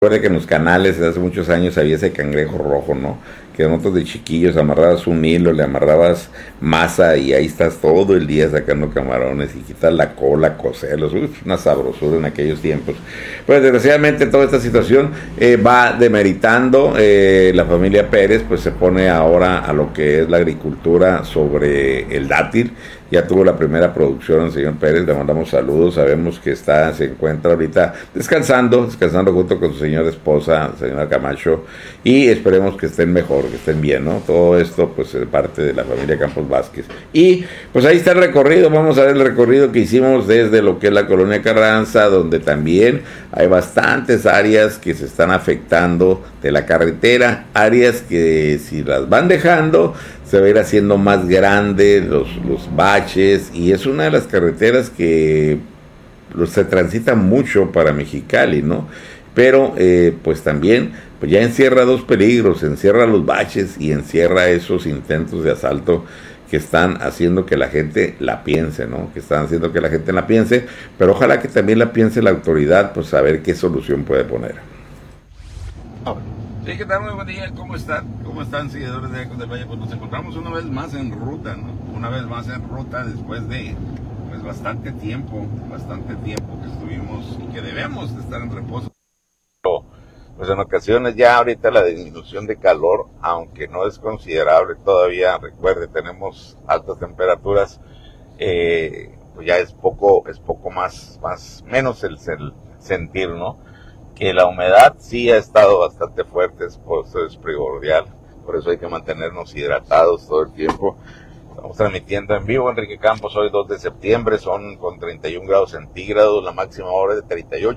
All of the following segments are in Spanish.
Recuerde que en los canales hace muchos años había ese cangrejo rojo, ¿no? Que nosotros de chiquillos amarrabas un hilo, le amarrabas masa y ahí estás todo el día sacando camarones y quitas la cola, cocerlos, una sabrosura en aquellos tiempos. Pues desgraciadamente toda esta situación va demeritando, la familia Pérez pues se pone ahora a lo que es la agricultura sobre el dátil. Ya tuvo la primera producción el señor Pérez, le mandamos saludos, sabemos que se encuentra ahorita descansando junto con su señora esposa, señora Camacho, y esperemos que estén mejor, que estén bien, ¿no? Todo esto pues es parte de la familia Campos Vázquez. Y pues ahí está el recorrido, vamos a ver el recorrido que hicimos desde lo que es la colonia Carranza, donde también hay bastantes áreas que se están afectando de la carretera, áreas que si las van dejando se va a ir haciendo más grande los baches, y es una de las carreteras que se transita mucho para Mexicali, ¿no? Pero pues también pues ya encierra dos peligros, encierra los baches y encierra esos intentos de asalto que están haciendo que la gente la piense, ¿no? Que están haciendo que la gente la piense, pero ojalá que también la piense la autoridad, pues a ver qué solución puede poner. Sí, ¿qué tal? Muy buen día, ¿cómo están? ¿Cómo están, seguidores de Ecos del Valle? Pues nos encontramos una vez más en ruta, ¿no? Una vez más en ruta después de pues bastante tiempo que estuvimos y que debemos de estar en reposo. Pues en ocasiones ya ahorita la disminución de calor, aunque no es considerable todavía, recuerde, tenemos altas temperaturas, pues ya es poco más menos el sentir, ¿no? Que la humedad sí ha estado bastante fuerte, eso es primordial, por eso hay que mantenernos hidratados todo el tiempo. Estamos transmitiendo en vivo, Enrique Campos, hoy 2 de septiembre, son con 31 grados centígrados, la máxima hora es de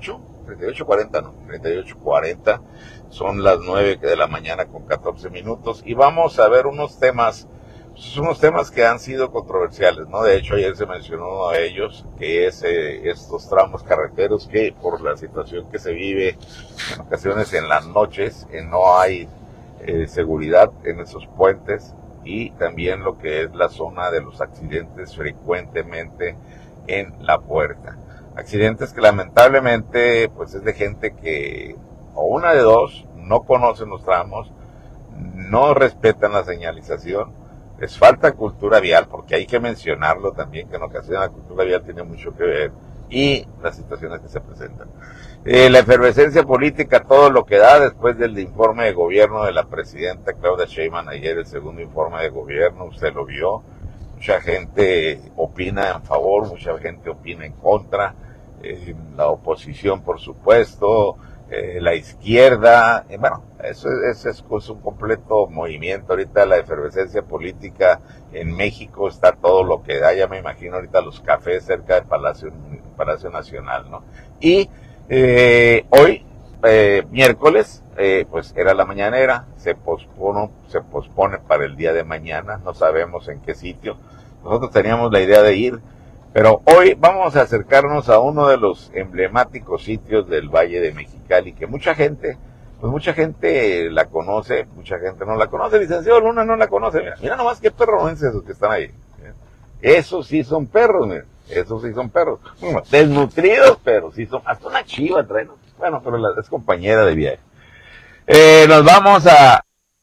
38:40, son las 9 de la mañana con 14 minutos, y vamos a ver unos temas que han sido controversiales, ¿no? De hecho, ayer se mencionó uno de ellos, que es estos tramos carreteros que por la situación que se vive en ocasiones en las noches, no hay seguridad en esos puentes, y también lo que es la zona de los accidentes frecuentemente en la puerta. Accidentes que lamentablemente pues es de gente que, o una de dos, no conocen los tramos, no respetan la señalización, les falta cultura vial, porque hay que mencionarlo también, que en ocasiones la cultura vial tiene mucho que ver, y las situaciones que se presentan. La efervescencia política, todo lo que da después del informe de gobierno de la presidenta Claudia Sheinbaum ayer, el segundo informe de gobierno, usted lo vio, mucha gente opina en favor, mucha gente opina en contra, la oposición por supuesto, la izquierda, bueno, eso es un completo movimiento. Ahorita la efervescencia política en México está todo lo que da, ya me imagino ahorita los cafés cerca del Palacio Nacional, ¿no? Y hoy, miércoles, pues era la mañanera, se pospone para el día de mañana, no sabemos en qué sitio. Nosotros teníamos la idea de ir, pero hoy vamos a acercarnos a uno de los emblemáticos sitios del Valle de Mexicali, que mucha gente la conoce, mucha gente no la conoce. Licenciado Luna no la conoce, mira nomás qué perros esos que están ahí. Esos sí son perros, mira. Esos sí son perros. Bueno, desnutridos, pero sí son. Hasta una chiva traen. Bueno, pero es compañera de viaje. Nos vamos a.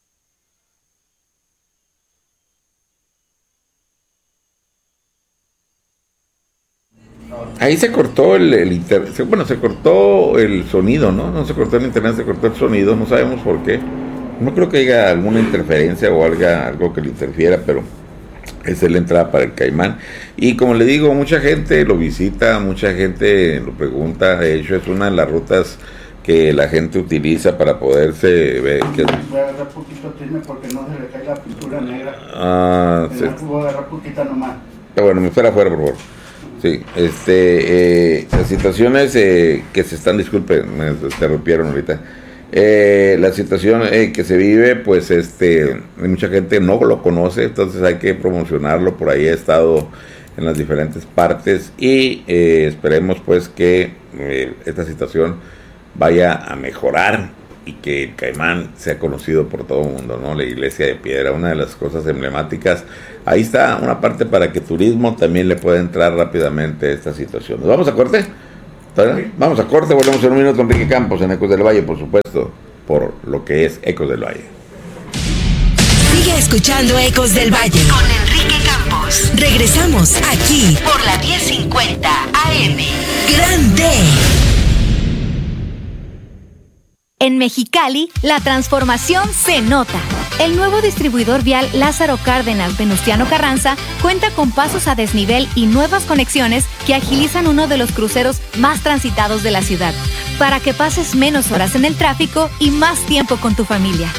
Ahí se cortó se cortó el sonido, ¿no? No se cortó el internet, se cortó el sonido, no sabemos por qué. No creo que haya alguna interferencia o algo que le interfiera, pero esa es la entrada para el Caimán. Y como le digo, mucha gente lo visita, mucha gente lo pregunta. De hecho, es una de las rutas que la gente utiliza para poderse ver. Voy a agarrar poquito trisme porque no se le cae la pintura negra. Sí. Voy a agarrar poquita nomás. Bueno, me espera afuera, por favor. Sí, las situaciones que se están, disculpen, me interrumpieron ahorita. La situación que se vive, pues mucha gente no lo conoce, entonces hay que promocionarlo. Por ahí he estado en las diferentes partes y esperemos pues que esta situación vaya a mejorar y que el Caimán sea conocido por todo el mundo, ¿no? La iglesia de piedra, una de las cosas emblemáticas. Ahí está una parte para que turismo también le pueda entrar rápidamente a esta situación. ¿Nos vamos a corte? Vamos a corte, volvemos en un minuto. Enrique Campos en Ecos del Valle, por supuesto, por lo que es Ecos del Valle. Sigue escuchando Ecos del Valle con Enrique Campos. Regresamos aquí por la 1050 AM. Grande. En Mexicali, la transformación se nota. El nuevo distribuidor vial Lázaro Cárdenas Venustiano Carranza cuenta con pasos a desnivel y nuevas conexiones que agilizan uno de los cruceros más transitados de la ciudad, para que pases menos horas en el tráfico y más tiempo con tu familia.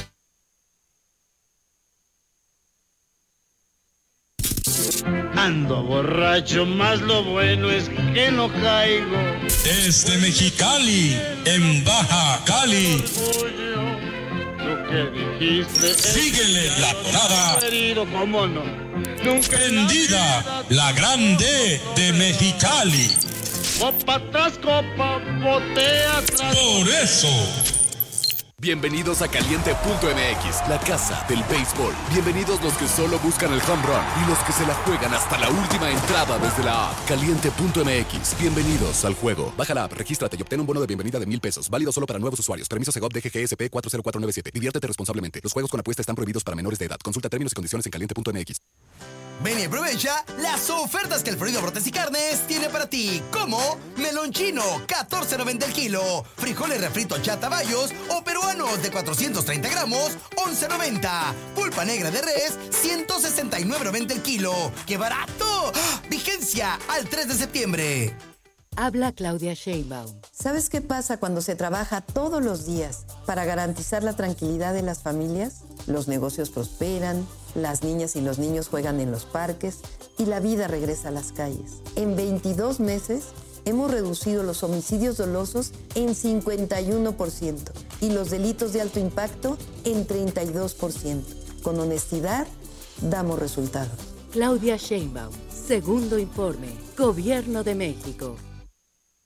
Ando borracho, más lo bueno es que no caigo. Desde Mexicali, en Baja Cali. Lo que dijiste. Síguele la parada. Querido, cómo no. Nunca Prendida, la grande de Mexicali. Copa tras copa, botea tras. Por eso. Bienvenidos a Caliente.mx, la casa del béisbol. Bienvenidos los que solo buscan el home run y los que se la juegan hasta la última entrada desde la app. Caliente.mx, bienvenidos al juego. Baja la app, regístrate y obtén un bono de bienvenida de $1,000. Válido solo para nuevos usuarios. Permiso Segov DGGSP 40497. Diviértete responsablemente. Los juegos con apuesta están prohibidos para menores de edad. Consulta términos y condiciones en Caliente.mx. Ven y aprovecha las ofertas que Alfredo Brotes y Carnes tiene para ti, como melón chino, $14.90 el kilo, frijoles refritos chatabayos o peruanos de 430 gramos, $11.90, pulpa negra de res, $169.90 el kilo. ¡Qué barato! Vigencia al 3 de septiembre. Habla Claudia Sheinbaum. ¿Sabes qué pasa cuando se trabaja todos los días para garantizar la tranquilidad de las familias? Los negocios prosperan, las niñas y los niños juegan en los parques y la vida regresa a las calles. En 22 meses hemos reducido los homicidios dolosos en 51% y los delitos de alto impacto en 32%. Con honestidad, damos resultados. Claudia Sheinbaum, segundo informe, Gobierno de México.